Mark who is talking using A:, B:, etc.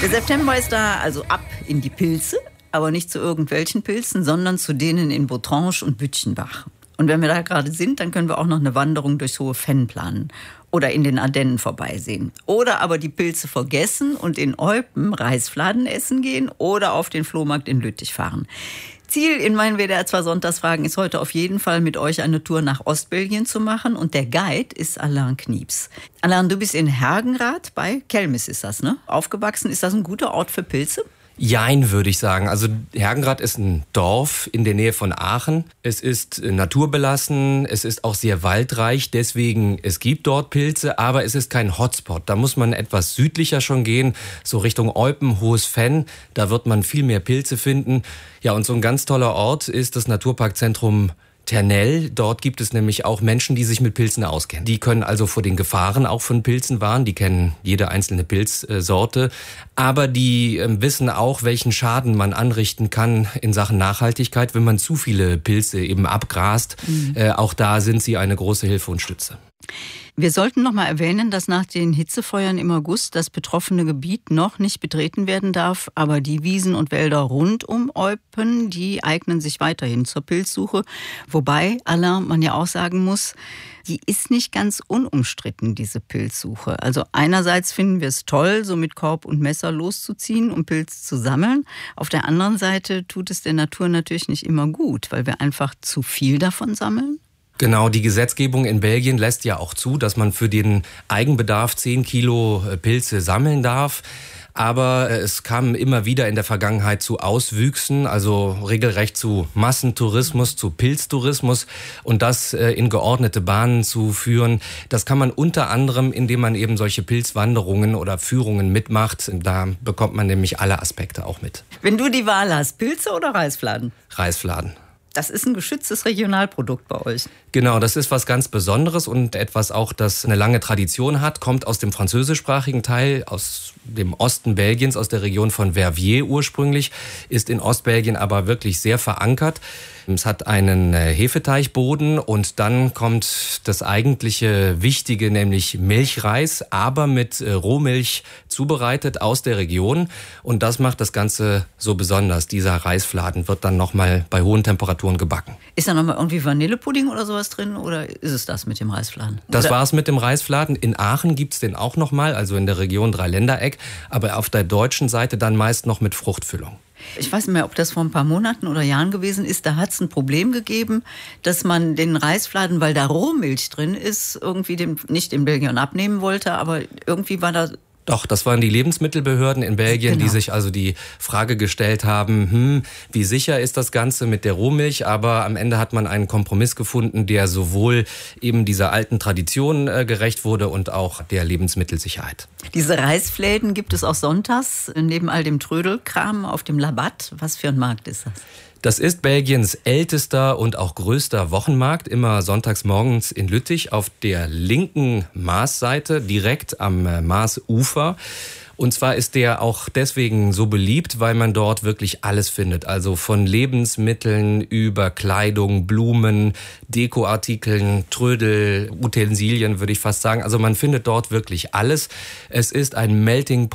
A: Der September ist da, also ab in die Pilze, aber nicht zu irgendwelchen Pilzen, sondern zu denen in Bottrange und Bütchenbach. Und wenn wir da gerade sind, dann können wir auch noch eine Wanderung durchs Hohe Venn planen oder in den Ardennen vorbeisehen. Oder aber die Pilze vergessen und in Eupen Reisfladen essen gehen oder auf den Flohmarkt in Lüttich fahren. Ziel in meinen WDR 2 Sonntagsfragen ist heute auf jeden Fall mit euch eine Tour nach Ostbelgien zu machen. Und der Guide ist Alain Knieps. Alain, du bist in Hergenrath bei Kelmis, ist das, ne? Aufgewachsen. Ist das ein guter Ort für Pilze?
B: Jein, würde ich sagen. Also Hergenrath ist ein Dorf in der Nähe von Aachen. Es ist naturbelassen, es ist auch sehr waldreich, deswegen es gibt dort Pilze, aber es ist kein Hotspot. Da muss man etwas südlicher schon gehen, so Richtung Eupen, Hohes Venn. Da wird man viel mehr Pilze finden. Ja, und so ein ganz toller Ort ist das Naturparkzentrum Ternell. Dort gibt es nämlich auch Menschen, die sich mit Pilzen auskennen. Die können also vor den Gefahren auch von Pilzen warnen. Die kennen jede einzelne Pilzsorte. Aber die wissen auch, welchen Schaden man anrichten kann in Sachen Nachhaltigkeit, wenn man zu viele Pilze eben abgrast. Auch da sind sie eine große Hilfe und Stütze.
A: Wir sollten noch mal erwähnen, dass nach den Hitzefeuern im August das betroffene Gebiet noch nicht betreten werden darf. Aber die Wiesen und Wälder rund um Eupen, die eignen sich weiterhin zur Pilzsuche. Wobei, Alain, man ja auch sagen muss, die ist nicht ganz unumstritten, diese Pilzsuche. Also einerseits finden wir es toll, so mit Korb und Messer loszuziehen, um Pilze zu sammeln. Auf der anderen Seite tut es der Natur natürlich nicht immer gut, weil wir einfach zu viel davon sammeln.
B: Genau, die Gesetzgebung in Belgien lässt ja auch zu, dass man für den Eigenbedarf 10 Kilo Pilze sammeln darf. Aber es kam immer wieder in der Vergangenheit zu Auswüchsen, also regelrecht zu Massentourismus, zu Pilztourismus. Und das in geordnete Bahnen zu führen, das kann man unter anderem, indem man eben solche Pilzwanderungen oder Führungen mitmacht. Da bekommt man nämlich alle Aspekte auch mit.
A: Wenn du die Wahl hast, Pilze oder Reisfladen?
B: Reisfladen.
A: Das ist ein geschütztes Regionalprodukt bei euch.
B: Genau, das ist was ganz Besonderes und etwas auch, das eine lange Tradition hat, kommt aus dem französischsprachigen Teil, aus dem Osten Belgiens, aus der Region von Verviers ursprünglich, ist in Ostbelgien aber wirklich sehr verankert. Es hat einen Hefeteichboden und dann kommt das eigentliche Wichtige, nämlich Milchreis, aber mit Rohmilch zubereitet aus der Region. Und das macht das Ganze so besonders. Dieser Reisfladen wird dann nochmal bei hohen Temperaturen gebacken.
A: Ist da nochmal irgendwie Vanillepudding oder sowas drin oder ist es das mit dem Reisfladen?
B: Das war's mit dem Reisfladen. In Aachen gibt's den auch nochmal, also in der Region Dreiländereck, aber auf der deutschen Seite dann meist noch mit Fruchtfüllung.
A: Ich weiß nicht mehr, ob das vor ein paar Monaten oder Jahren gewesen ist. Da hat es ein Problem gegeben, dass man den Reisfladen, weil da Rohmilch drin ist, irgendwie nicht in Belgien abnehmen wollte. Aber irgendwie war da...
B: Doch, das waren die Lebensmittelbehörden in Belgien, genau, die sich also die Frage gestellt haben, wie sicher ist das Ganze mit der Rohmilch? Aber am Ende hat man einen Kompromiss gefunden, der sowohl eben dieser alten Tradition gerecht wurde und auch der Lebensmittelsicherheit.
A: Diese Reisfläden gibt es auch sonntags, neben all dem Trödelkram auf dem Labatt. Was für ein Markt ist das?
B: Das ist Belgiens ältester und auch größter Wochenmarkt, immer sonntags morgens in Lüttich auf der linken Maasseite, direkt am Maasufer. Und zwar ist der auch deswegen so beliebt, weil man dort wirklich alles findet. Also von Lebensmitteln über Kleidung, Blumen, Dekoartikeln, Trödel, Utensilien würde ich fast sagen. Also man findet dort wirklich alles. Es ist ein Melting